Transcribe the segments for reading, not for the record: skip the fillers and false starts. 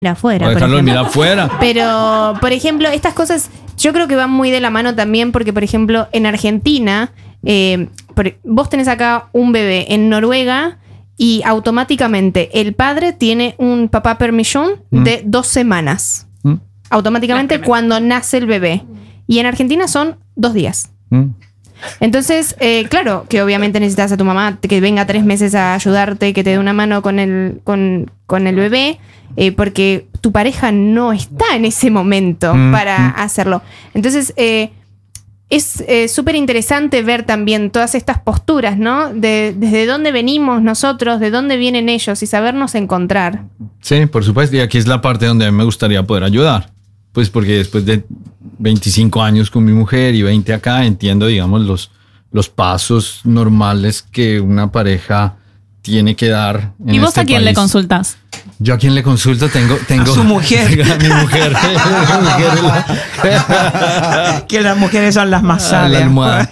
afuera. O dejarlo mirar afuera. Pero, por ejemplo, estas cosas yo creo que van muy de la mano también porque, por ejemplo, en Argentina, vos tenés acá un bebé en Noruega y automáticamente el padre tiene un papá permission de 2 semanas. Automáticamente cuando nace el bebé. Y en Argentina son 2 días. Entonces, claro, que obviamente necesitas a tu mamá que venga 3 meses a ayudarte, que te dé una mano con el bebé, porque tu pareja no está en ese momento para hacerlo. Entonces, es súper interesante ver también todas estas posturas, ¿no? Desde dónde venimos nosotros, de dónde vienen ellos y sabernos encontrar. Sí, por supuesto. Y aquí es la parte donde a mí me gustaría poder ayudar. Pues porque después de 25 años con mi mujer y 20 acá, entiendo, digamos, los pasos normales que una pareja tiene que dar en ¿Y vos este a quién país. le consultas? Yo a quién le consulto tengo A su mujer. A mi mujer. Que las mujeres son las más La sabias. almohada.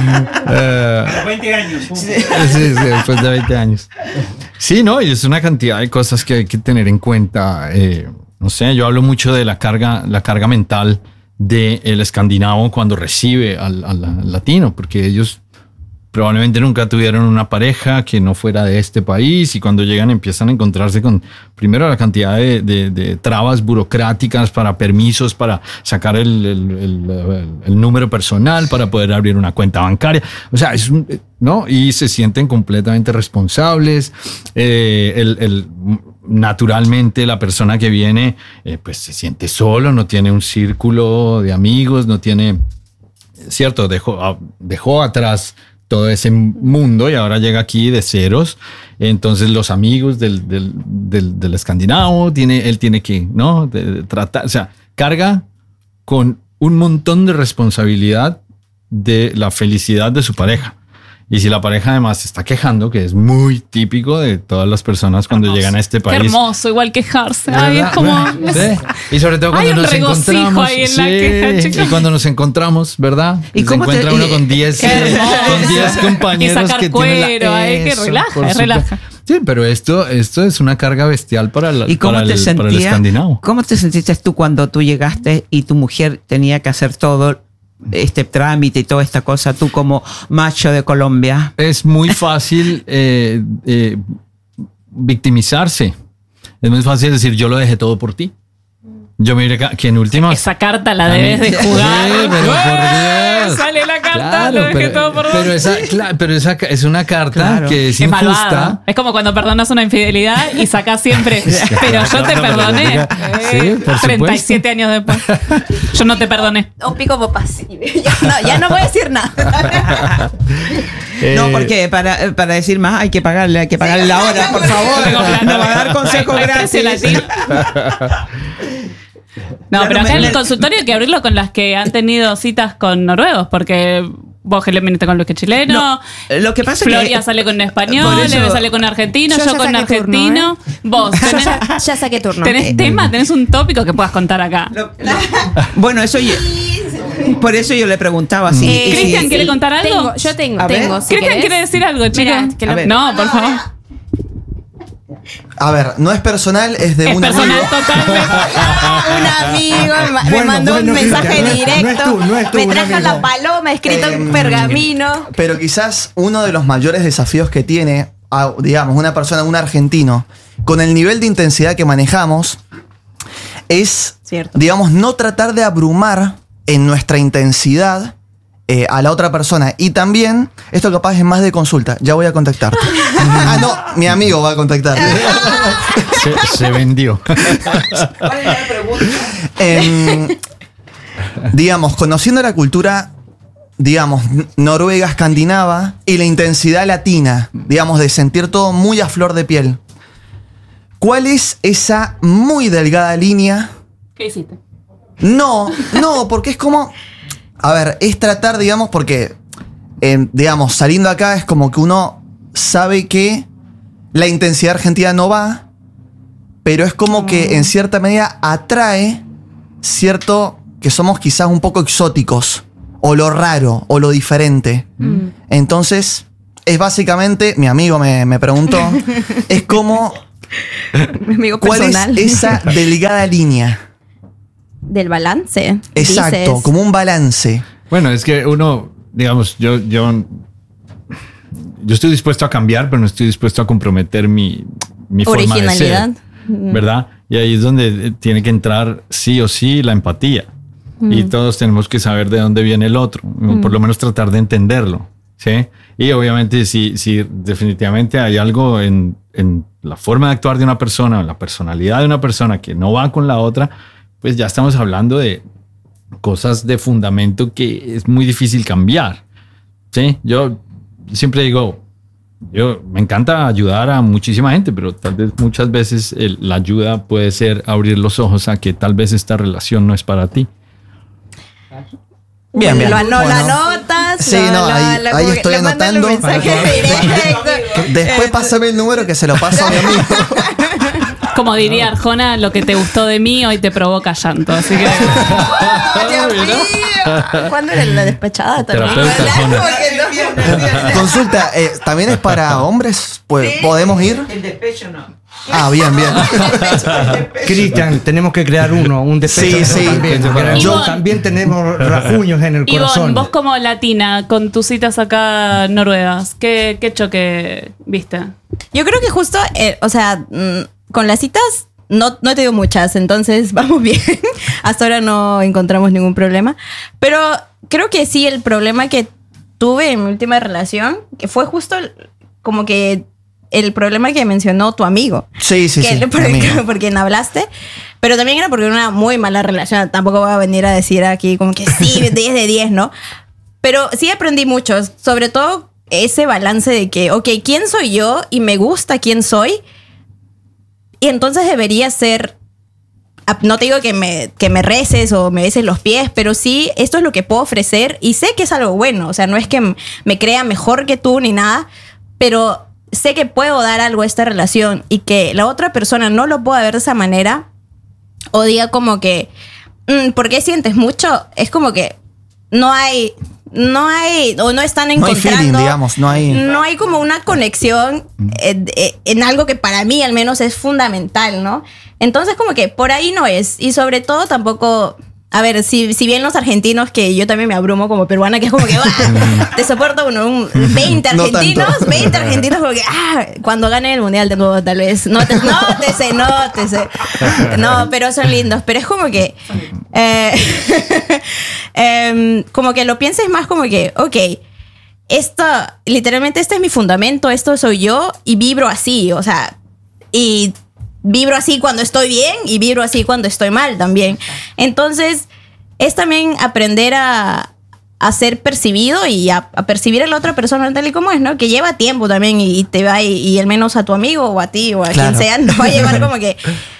20 años. Sí, después de 20 años. Sí, no, y es una cantidad de cosas que hay que tener en cuenta. No sé, yo hablo mucho de la carga mental del escandinavo cuando recibe al latino, porque ellos probablemente nunca tuvieron una pareja que no fuera de este país y cuando llegan empiezan a encontrarse con, primero, la cantidad de trabas burocráticas para permisos, para sacar el número personal, para poder abrir una cuenta bancaria. O sea, ¿no? Y se sienten completamente responsables. Naturalmente la persona que viene pues se siente solo, no tiene un círculo de amigos, no tiene, cierto, dejó atrás todo ese mundo y ahora llega aquí de ceros. Entonces los amigos del escandinavo, él tiene que, ¿no? Tratar, o sea, carga con un montón de responsabilidad de la felicidad de su pareja. Y si la pareja además se está quejando, que es muy típico de todas las personas cuando llegan a este país. Qué hermoso, igual quejarse. Ay, es como... Y sobre todo cuando nos encontramos. Ahí en la queja, y cuando nos encontramos, ¿verdad? ¿Y se encuentra uno con 10 compañeros y sacar que cuero, tienen que relaja, relaja. Sí, pero esto es una carga bestial para el escandinavo. ¿Cómo te sentiste tú cuando tú llegaste y tu mujer tenía que hacer todo este trámite y toda esta cosa, tú como macho de Colombia? Es muy fácil victimizarse. Es muy fácil decir, yo lo dejé todo por ti. Yo me diré que en última... Esa carta la debes de jugar. Sí, pero por Dios. Sale la carta, Claro, lo dejé todo por vos. pero esa es una carta que es malvado. injusta. Es como cuando perdonas una infidelidad y sacás siempre, pero yo te perdoné. Sí, por 37 años después. Yo no te perdoné. Un pico pasivo. Ya no voy a decir nada. No, porque para decir más hay que pagarle la hora, por favor. No va a dar consejos gratis. No, pero acá en el consultorio hay que abrirlo con las que han tenido citas con noruegos, porque vos que le viniste con Luis chileno, No, lo que pasa Floria que sale con un español, por eso- Leve sale con un argentino, Yo yo ya con un saqué turno, argentino. Vos tenés, Ya saqué turno. tenés tema, tenés un tópico que puedas contar acá. bueno, eso por eso yo le preguntaba así. Cristian, ¿quiere contar algo? Yo tengo. A ver. Si Cristian querés. quiere decir algo, chicos. Mirá, que A ver. No, por favor. A ver, no es personal, es de Es un personal amigo. totalmente. Un amigo me Bueno, mandó bueno, un mensaje Cristian, directo. no es tú, me un trajo amigo. la paloma escrito en pergamino. Pero quizás uno de los mayores desafíos que tiene, digamos, una persona, un argentino, con el nivel de intensidad que manejamos, es, Cierto. digamos, no tratar de abrumar en nuestra intensidad a la otra persona. Y también, esto capaz es más de consulta, ya voy a contactarte. No, mi amigo va a contactarte. Se vendió. ¿Cuál es la pregunta? Digamos, conociendo la cultura, digamos, noruega, escandinava y la intensidad latina, digamos, de sentir todo muy a flor de piel. ¿Cuál es esa muy delgada línea? ¿Qué hiciste? No, porque es como... A ver, es tratar, digamos, porque, digamos, saliendo acá es como que uno sabe que la intensidad argentina no va, pero es como que en cierta medida atrae cierto que somos quizás un poco exóticos, o lo raro, o lo diferente. Entonces, es básicamente, mi amigo me preguntó, es como Mi amigo ¿Cuál personal. es esa delgada línea? Del balance. Exacto, dices. como un balance. Bueno, es que uno, digamos, yo estoy dispuesto a cambiar, pero no estoy dispuesto a comprometer mi forma de Originalidad. ser, ¿verdad? Y ahí es donde tiene que entrar sí o sí la empatía. Y todos tenemos que saber de dónde viene el otro, por lo menos tratar de entenderlo, ¿sí? Y obviamente si definitivamente hay algo en la forma de actuar de una persona, en la personalidad de una persona que no va con la otra, pues ya estamos hablando de cosas de fundamento que es muy difícil cambiar, ¿sí? Yo siempre digo, me encanta ayudar a muchísima gente, pero tal vez muchas veces la ayuda puede ser abrir los ojos a que tal vez esta relación no es para ti. Bien, bien. Lo Bueno. anotas. Sí, no, ahí estoy le mandas un anotando. mensaje directo. Después pásame el número que se lo paso a mi amigo. Como diría Arjona, lo que te gustó de mí hoy te provoca llanto. Así que Dios mío. ¿Cuándo era la despechada también? Terapeuta Arjona. Consulta, ¿también es para hombres? Pues, ¿podemos ir? El despecho no. Ah, bien, bien. Cristian, tenemos que crear un despecho Sí, sí. también. Ivonne. También tenemos rajuños en el Ivonne, corazón. vos como latina, con tus citas acá noruegas, ¿qué choque viste? Yo creo que justo, o sea, con las citas no he tenido muchas, entonces vamos bien. Hasta ahora no encontramos ningún problema. Pero creo que sí, el problema que tuve en mi última relación, que fue justo como que el problema que mencionó tu amigo. Sí, sí, sí. Por quien hablaste. Pero también era porque era una muy mala relación. Tampoco voy a venir a decir aquí como que sí, 10 de 10, ¿no? Pero sí aprendí mucho. Sobre todo ese balance de que, ok, ¿quién soy yo? Y me gusta quién soy. Y entonces debería ser... No te digo que me reces o me beses los pies, pero sí, esto es lo que puedo ofrecer y sé que es algo bueno. O sea, no es que me crea mejor que tú ni nada, pero sé que puedo dar algo a esta relación y que la otra persona no lo pueda ver de esa manera o diga como que, ¿por qué sientes mucho? Es como que no hay o no están encontrando. No hay feeling, digamos, no hay como una conexión en algo que para mí al menos es fundamental, ¿no? Entonces como que por ahí no es. Y sobre todo tampoco... A ver, si bien los argentinos, que yo también me abrumo como peruana, que es como que, te soporto 20 argentinos, tanto. 20 argentinos, como que, cuando gane el mundial de nuevo, tal vez, nótese. No, pero son lindos. Pero es como que, como que lo pienses más como que, ok, literalmente este es mi fundamento, esto soy yo y vibro así, o sea, y vibro así cuando estoy bien y vibro así cuando estoy mal también. Entonces, es también aprender a ser percibido y a percibir a la otra persona tal y como es, ¿no? Que lleva tiempo también y te va, y al menos a tu amigo o a ti o a quien sea, nos va a llevar como que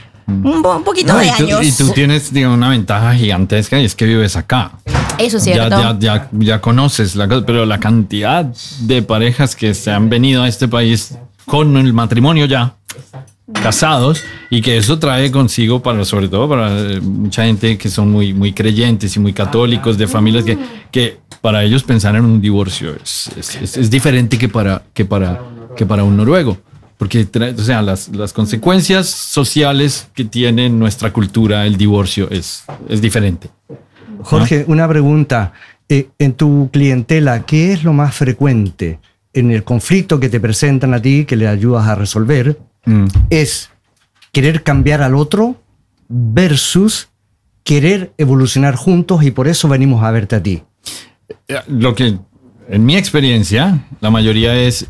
un poquito de años. Y tú tienes, digamos, una ventaja gigantesca y es que vives acá. Eso es cierto. Ya conoces la cosa, pero la cantidad de parejas que se han venido a este país con el matrimonio ya casados, y que eso trae consigo sobre todo para mucha gente que son muy creyentes y muy católicos, de familias que para ellos pensar en un divorcio es diferente que para un noruego, porque o sea, las consecuencias sociales que tiene en nuestra cultura el divorcio es diferente. Jorge, una pregunta. En tu clientela, ¿qué es lo más frecuente en el conflicto que te presentan a ti, que le ayudas a resolver? Es querer cambiar al otro versus querer evolucionar juntos, y por eso venimos a verte a ti. Lo que, en mi experiencia, la mayoría es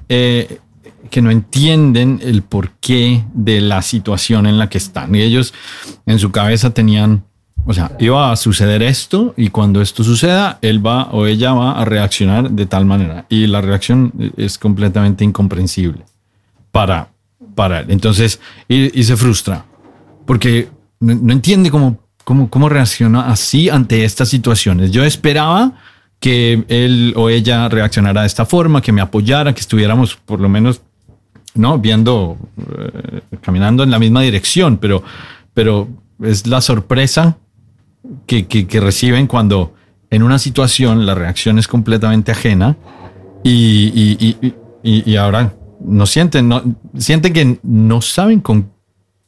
que no entienden el porqué de la situación en la que están. Y ellos en su cabeza tenían, o sea, iba a suceder esto y cuando esto suceda, él va o ella va a reaccionar de tal manera. Y la reacción es completamente incomprensible para él. Entonces, y se frustra porque no entiende cómo reacciona así ante estas situaciones. Yo esperaba que él o ella reaccionara de esta forma, que me apoyara, que estuviéramos por lo menos, ¿no?, viendo, caminando en la misma dirección, pero es la sorpresa que reciben cuando en una situación la reacción es completamente ajena y ahora sienten que no saben con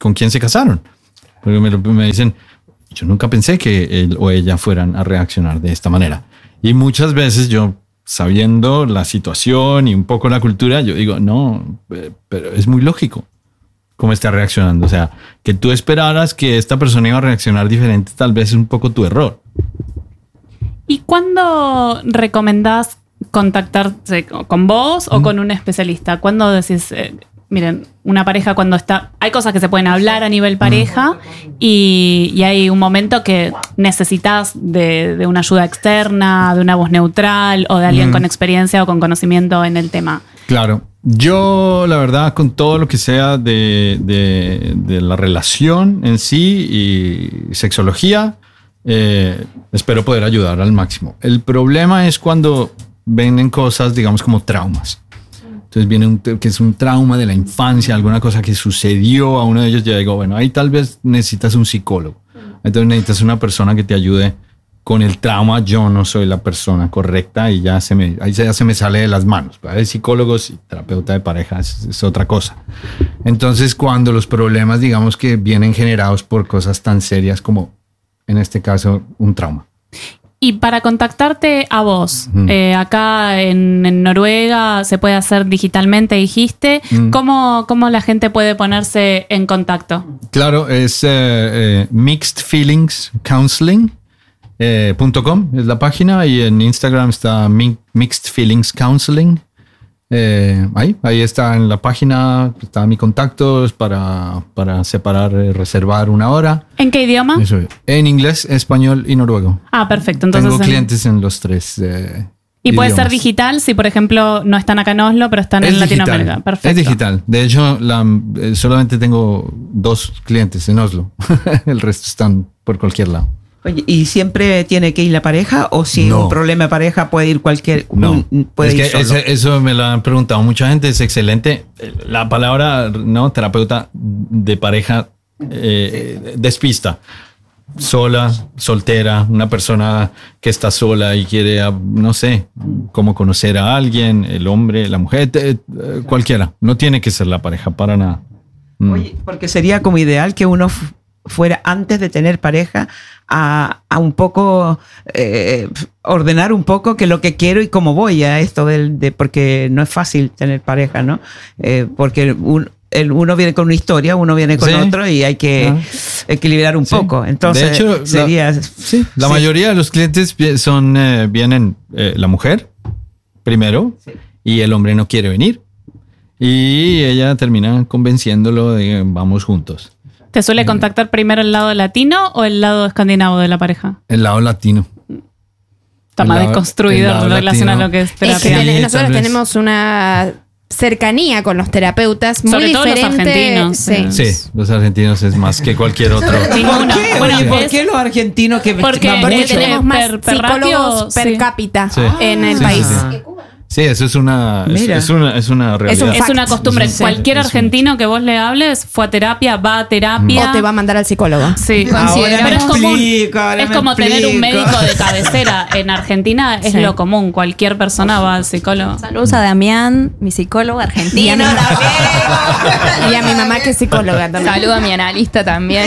con quién se casaron. Porque me dicen, yo nunca pensé que él o ella fueran a reaccionar de esta manera. Y muchas veces yo, sabiendo la situación y un poco la cultura, yo digo, no, pero es muy lógico cómo está reaccionando. O sea, que tú esperaras que esta persona iba a reaccionar diferente, tal vez es un poco tu error. ¿Y cuándo recomendás contactarse con vos o con un especialista? ¿Cuándo decís, miren, una pareja cuando está... Hay cosas que se pueden hablar a nivel pareja y hay un momento que necesitas de una ayuda externa, de una voz neutral o de alguien con experiencia o con conocimiento en el tema? Claro. Yo, la verdad, con todo lo que sea de la relación en sí y sexología, espero poder ayudar al máximo. El problema es cuando vienen cosas, digamos, como traumas. Entonces viene que es un trauma de la infancia, alguna cosa que sucedió a uno de ellos. Ya digo, bueno, ahí tal vez necesitas un psicólogo. Entonces necesitas una persona que te ayude con el trauma. Yo no soy la persona correcta y ya se me sale de las manos. Hay psicólogos y terapeuta de pareja es otra cosa. Entonces cuando los problemas, digamos, que vienen generados por cosas tan serias como, en este caso, un trauma. Y para contactarte a vos, acá en Noruega se puede hacer digitalmente, dijiste. ¿Cómo la gente puede ponerse en contacto? Claro, es mixedfeelingscounseling.com es la página, y en Instagram está Mixed Feelings Counseling. Ahí está en la página, está mi contacto para separar, reservar una hora. ¿En qué idioma? Eso, en inglés, español y noruego. Ah, perfecto. Entonces, tengo clientes en los tres y puede idiomas. ser digital si, por ejemplo, no están acá en Oslo, pero están en Latinoamérica. Perfecto. Es digital. De hecho, solamente tengo 2 clientes en Oslo. El resto están por cualquier lado. Oye, ¿y siempre tiene que ir la pareja? ¿O si No. un problema de pareja puede ir cualquier... No, puede ir es que solo? eso me lo han preguntado mucha gente, es excelente. La palabra, ¿no? Terapeuta de pareja despista. Sola, soltera, una persona que está sola y quiere, no sé, cómo conocer a alguien, el hombre, la mujer, cualquiera. No tiene que ser la pareja, para nada. Oye, porque sería como ideal que uno fuera, antes de tener pareja, a un poco ordenar un poco que lo que quiero y cómo voy a esto porque no es fácil tener pareja, ¿no? Porque uno viene con una historia, uno viene con otro y hay que equilibrar un poco. Entonces, de hecho, sería... la mayoría de los clientes vienen la mujer primero y el hombre no quiere venir. Y ella termina convenciéndolo de vamos juntos. ¿Te suele contactar primero el lado latino o el lado escandinavo de la pareja? El lado latino. Está más desconstruido en relación a lo que es terapia. Es que nosotros tenemos una cercanía con los terapeutas muy sobre todo diferente. los argentinos. Sí, los argentinos es más que cualquier otro. Ninguno. Bueno, ¿Por qué los argentinos que porque Porque tenemos más per psicólogos ratio, per sí. cápita Sí. en el Sí, país. sí, sí. Sí, eso es una Mira. es una realidad. Es una costumbre. Sí, Cualquier es un argentino que vos le hables fue a terapia, va a terapia. O te va a mandar al psicólogo. Sí, Ahora pero me es común. explico, ahora Es me como tener un explico. médico de cabecera. En Argentina es Sí. lo común. Cualquier persona va al psicólogo. Saludos a Damián, mi psicólogo argentino. Y a mi mamá. también. Y a mi mamá que es psicóloga también. Saludo a mi analista también.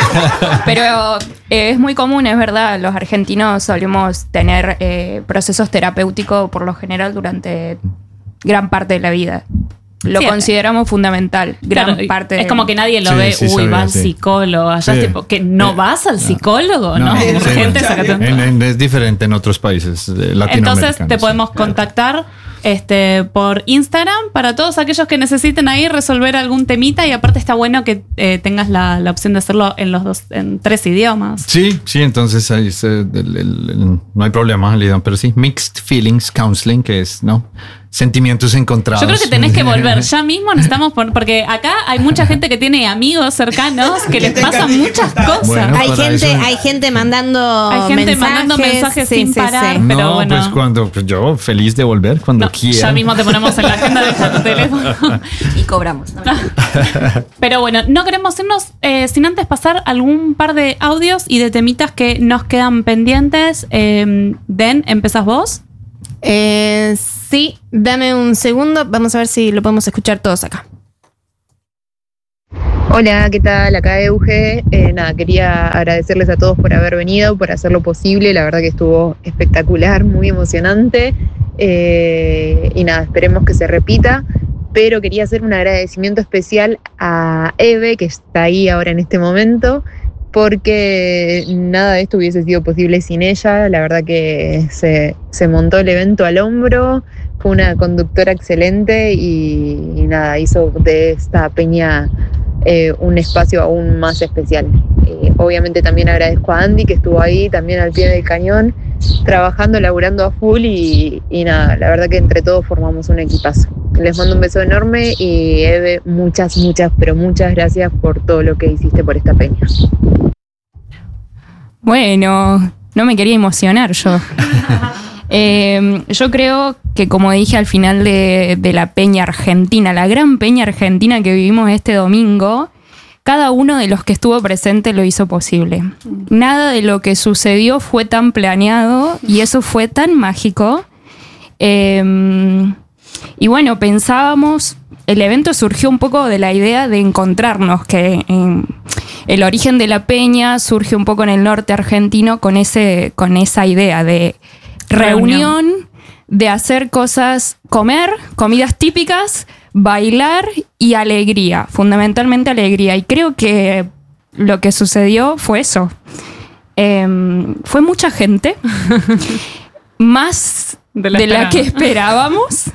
Pero es muy común, es verdad. Los argentinos solemos tener procesos terapéuticos por lo general durante gran parte de la vida. Lo Sí, consideramos fundamental. Gran Claro, parte. es como que nadie lo Sí, ve, sí, uy, sabía, va al sí. psicólogo. Allá Sí. es tipo, que no vas al psicólogo, ¿no? sí, Urgente, sácate un- es diferente en otros países latinoamericanos. Entonces te podemos contactar por Instagram para todos aquellos que necesiten ahí resolver algún temita, y aparte está bueno que tengas la opción de hacerlo en 3 idiomas. Sí, entonces ahí no hay problema, Lidia, pero sí, Mixed Feelings Counseling, que es, ¿no? Sentimientos encontrados. Yo creo que tenés que volver ya mismo, necesitamos porque acá hay mucha gente que tiene amigos cercanos que les pasan muchas cosas. Bueno, para eso- Hay gente mandando Hay gente mandando mensajes Sí, sin sí, parar. sí. Pero no, bueno. pues yo feliz de volver cuando No, quiera. ya mismo te ponemos en la agenda de tu teléfono. Y cobramos. Pero bueno, no queremos irnos sin antes pasar algún par de audios y de temitas que nos quedan pendientes. Den, ¿empezás vos? Sí, dame un segundo. Vamos a ver si lo podemos escuchar todos acá. Hola, ¿qué tal? Acá Euge. Nada, quería agradecerles a todos por haber venido, por hacerlo posible. La verdad que estuvo espectacular, muy emocionante. Y nada, esperemos que se repita. Pero quería hacer un agradecimiento especial a Eve, que está ahí ahora en este momento, porque nada de esto hubiese sido posible sin ella. La verdad que se montó el evento al hombro, fue una conductora excelente y nada, hizo de esta peña un espacio aún más especial. Obviamente también agradezco a Andy, que estuvo ahí también al pie del cañón, trabajando, laburando a full y nada, la verdad que entre todos formamos un equipazo. Les mando un beso enorme y Eve, muchas gracias por todo lo que hiciste por esta peña. Bueno, no me quería emocionar yo. Yo creo que, como dije al final de la peña argentina, la gran peña argentina que vivimos este domingo, cada uno de los que estuvo presente lo hizo posible. Nada de lo que sucedió fue tan planeado y eso fue tan mágico. Y bueno, pensábamos, el evento surgió un poco de la idea de encontrarnos, que el origen de la peña surge un poco en el norte argentino con esa idea de reunión, de hacer cosas, comer, comidas típicas, bailar y alegría, fundamentalmente alegría. Y creo que lo que sucedió fue eso. Fue mucha gente, más de la que esperábamos,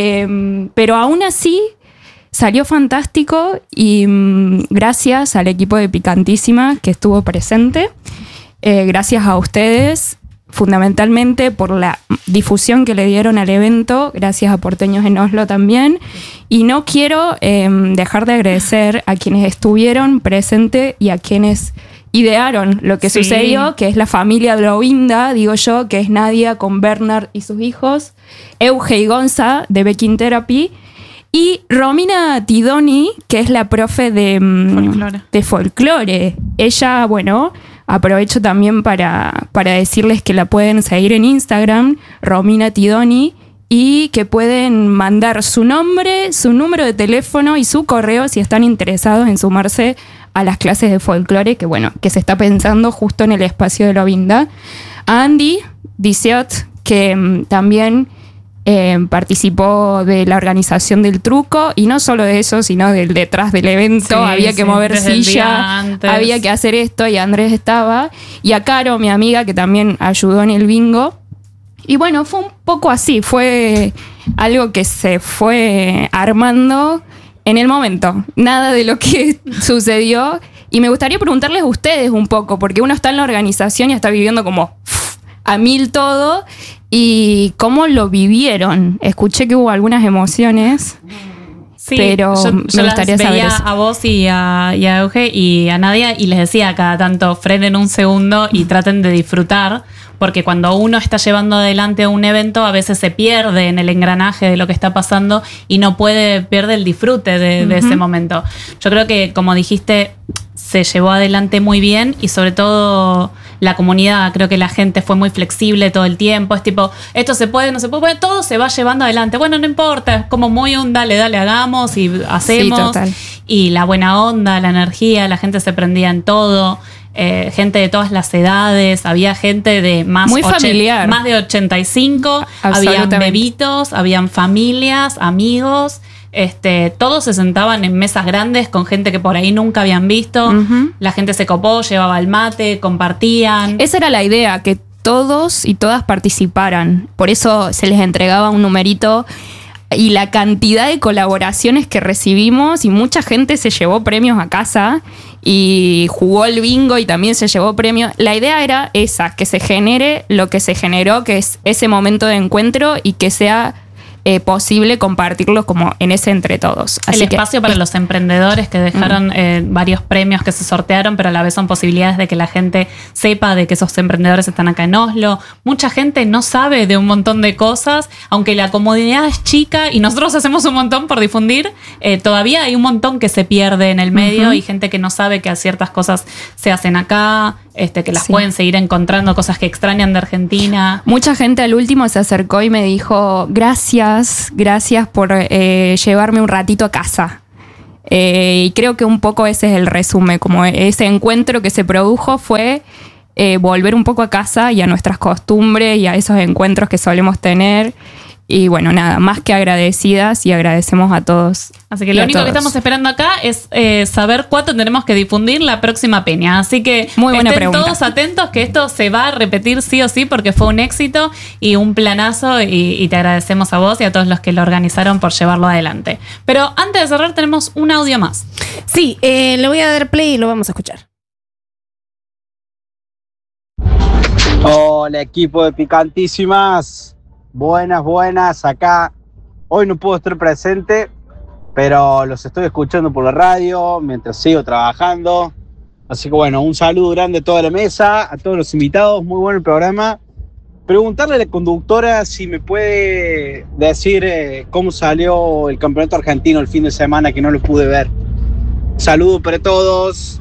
pero aún así salió fantástico y gracias al equipo de Picantísima que estuvo presente, gracias a ustedes fundamentalmente por la difusión que le dieron al evento, gracias a Porteños en Oslo también, y no quiero dejar de agradecer a quienes estuvieron presentes y a quienes idearon lo que sucedió, que es la familia Blovinda, digo yo, que es Nadia con Bernard y sus hijos, Euge y Gonza de Baking Therapy, y Romina Tidoni, que es la profe de folclore. Ella, bueno, aprovecho también para decirles que la pueden seguir en Instagram, Romina Tidoni, y que pueden mandar su nombre, su número de teléfono y su correo si están interesados en sumarse a las clases de folclore, que bueno, que se está pensando justo en el espacio de Blovinda. A Andy Diciot, que también participó de la organización del truco, y no solo de eso, sino del detrás del evento. Había que mover silla, había que hacer esto, y Andrés estaba, y a Caro, mi amiga, que también ayudó en el bingo. Y bueno, fue un poco así, fue algo que se fue armando en el momento, nada de lo que sucedió. Y me gustaría preguntarles a ustedes un poco, porque uno está en la organización y está viviendo como a mil todo, y cómo lo vivieron. Escuché que hubo algunas emociones. Sí, pero yo me gustaría saber veía eso. A vos y a Euge y a Nadia y les decía cada tanto, frenen un segundo y traten de disfrutar, porque cuando uno está llevando adelante un evento a veces se pierde en el engranaje de lo que está pasando y no pierde el disfrute de ese momento. Yo creo que, como dijiste, se llevó adelante muy bien, y sobre todo la comunidad, creo que la gente fue muy flexible todo el tiempo. Es tipo, esto se puede, no se puede, bueno, todo se va llevando adelante. Bueno, no importa, es como muy un dale, hagamos y hacemos. Sí, total. Y la buena onda, la energía, la gente se prendía en todo. Gente de todas las edades, había gente de más, muy familiar, más de 85, habían bebitos, habían familias, amigos. Todos se sentaban en mesas grandes con gente que por ahí nunca habían visto. La gente se copó, llevaba el mate, compartían. Esa era la idea, que todos y todas participaran. Por eso se les entregaba un numerito, y la cantidad de colaboraciones que recibimos, y mucha gente se llevó premios a casa y jugó el bingo y también se llevó premios. La idea era esa, que se genere lo que se generó, que es ese momento de encuentro, y que sea posible compartirlos como en ese entre todos. Así el espacio para los emprendedores que dejaron varios premios que se sortearon, pero a la vez son posibilidades de que la gente sepa de que esos emprendedores están acá en Oslo. Mucha gente no sabe de un montón de cosas, aunque la comunidad es chica y nosotros hacemos un montón por difundir, todavía hay un montón que se pierde en el medio, y gente que no sabe que ciertas cosas se hacen acá, que las pueden seguir encontrando, cosas que extrañan de Argentina. Mucha gente al último se acercó y me dijo, gracias por llevarme un ratito a casa. Y creo que un poco ese es el resumen, como ese encuentro que se produjo fue volver un poco a casa y a nuestras costumbres y a esos encuentros que solemos tener. Y bueno, nada, más que agradecidas y agradecemos a todos. Así que lo único que estamos esperando acá es saber cuánto tenemos que difundir la próxima peña. Así que muy buena estén pregunta. todos atentos que esto se va a repetir sí o sí porque fue un éxito y un planazo y te agradecemos a vos y a todos los que lo organizaron por llevarlo adelante. Pero antes de cerrar tenemos un audio más. Sí, le voy a dar play y lo vamos a escuchar. Hola, equipo de Picantísimas. Buenas, acá. Hoy no puedo estar presente, pero los estoy escuchando por la radio mientras sigo trabajando. Así que bueno, un saludo grande a toda la mesa, a todos los invitados, muy bueno el programa. Preguntarle a la conductora si me puede decir cómo salió el campeonato argentino el fin de semana, que no lo pude ver. Saludos para todos.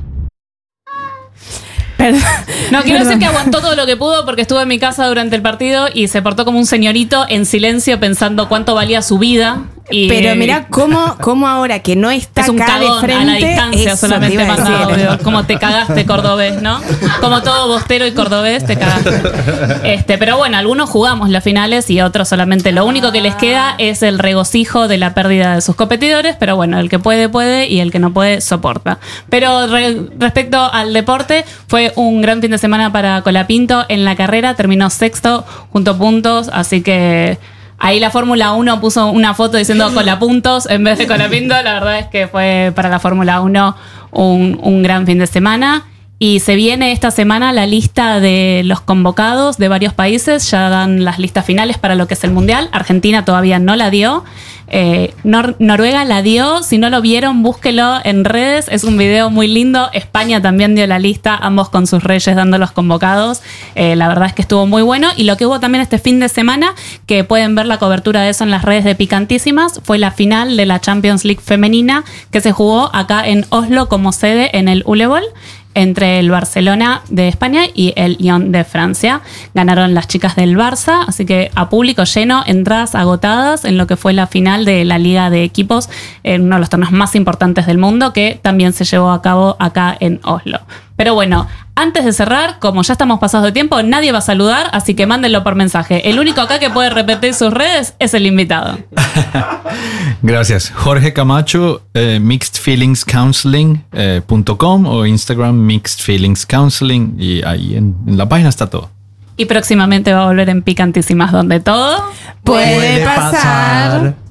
No, quiero decir que aguantó todo lo que pudo porque estuvo en mi casa durante el partido y se portó como un señorito en silencio pensando cuánto valía su vida. Pero mirá cómo ahora que no está es un acá de cagón frente, a la distancia solamente te iba a manda decir. audio. Como te cagaste cordobés, ¿no? Como todo bostero y cordobés te cagaste. Pero bueno, algunos jugamos las finales y otros solamente lo único que les queda es el regocijo de la pérdida de sus competidores, pero bueno, el que puede y el que no puede soporta. Pero respecto al deporte, fue un gran fin de semana para Colapinto en la carrera, terminó sexto junto a puntos, así que ahí la Fórmula 1 puso una foto diciendo Colapuntos en vez de Colapinto. La verdad es que fue para la Fórmula 1 un gran fin de semana. Y se viene esta semana la lista de los convocados de varios países. Ya dan las listas finales para lo que es el Mundial. Argentina todavía no la dio. Noruega la dio. Si no lo vieron, búsquelo en redes. Es un video muy lindo. España también dio la lista, ambos con sus reyes dando los convocados. La verdad es que estuvo muy bueno. Y lo que hubo también este fin de semana, que pueden ver la cobertura de eso en las redes de Picantísimas, fue la final de la Champions League femenina que se jugó acá en Oslo como sede en el Ulebol, entre el Barcelona de España y el Lyon de Francia. Ganaron las chicas del Barça, así que a público lleno, entradas agotadas en lo que fue la final de la Liga de Equipos, en uno de los torneos más importantes del mundo, que también se llevó a cabo acá en Oslo. Pero bueno, antes de cerrar, como ya estamos pasados de tiempo, nadie va a saludar, así que mándenlo por mensaje. El único acá que puede repetir sus redes es el invitado. Gracias. Jorge Camacho, mixedfeelingscounseling.com o Instagram Mixed Feelings Counseling, y ahí en la página está todo. Y próximamente va a volver en Picantísimas, donde todo puede pasar.